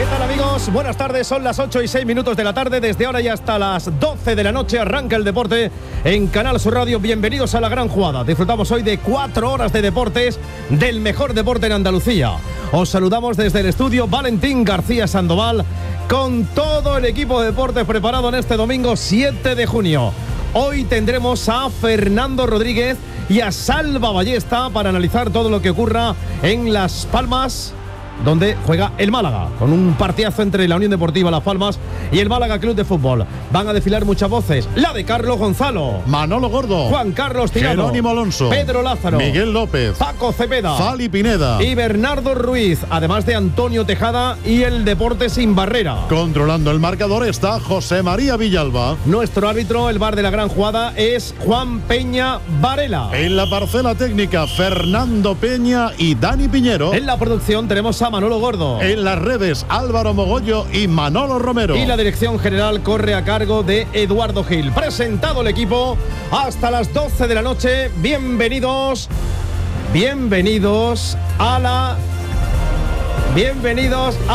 tal, amigos? Buenas tardes, son las 8:06 de la tarde. Desde ahora y hasta las 12 de la noche arranca el deporte en Canal Sur Radio. Bienvenidos a la gran jugada. Disfrutamos hoy de 4 horas de deportes, del mejor deporte en Andalucía. Os saludamos desde el estudio Valentín García Sandoval, con todo el equipo de deportes preparado en este domingo 7 de junio. Hoy tendremos a Fernando Rodríguez y a Salva Ballesta para analizar todo lo que ocurra en Las Palmas, donde juega el Málaga, con un partidazo entre la Unión Deportiva Las Palmas y el Málaga Club de Fútbol. Van a desfilar muchas voces: la de Carlos Gonzalo, Manolo Gordo, Juan Carlos Tirado, Jerónimo Alonso, Pedro Lázaro, Miguel López, Paco Cepeda, Fali Pineda y Bernardo Ruiz, además de Antonio Tejada y el Deporte Sin Barrera. Controlando el marcador está José María Villalba. Nuestro árbitro, el bar de la gran jugada, es Juan Peña Varela. En la parcela técnica, Fernando Peña y Dani Piñero. En la producción tenemos a Manolo Gordo. En las redes, Álvaro Mogollo y Manolo Romero. Y la dirección general corre a cargo de Eduardo Gil. Presentado el equipo hasta las 12 de la noche. Bienvenidos a